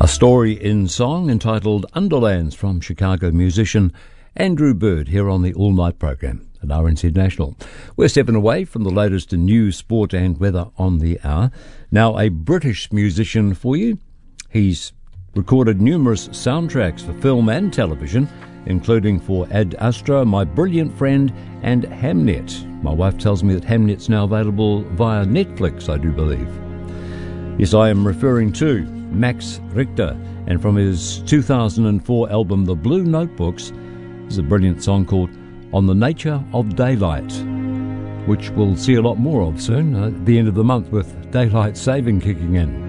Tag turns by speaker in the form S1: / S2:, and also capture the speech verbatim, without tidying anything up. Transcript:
S1: story in song entitled Underlands from Chicago musician Andrew Bird here on the All Night program at R N Z National. We're stepping away from the latest in news, sport and weather on the hour. Now a British musician for you. He's recorded numerous soundtracks for film and television, including for Ad Astra, My Brilliant Friend and Hamnet. My wife tells me that Hamnet's now available via Netflix, I do believe. Yes, I am referring to Max Richter, and from his two thousand four album The Blue Notebooks is a brilliant song called On the Nature of Daylight, which we'll see a lot more of soon, uh, at the end of the month with daylight saving kicking in.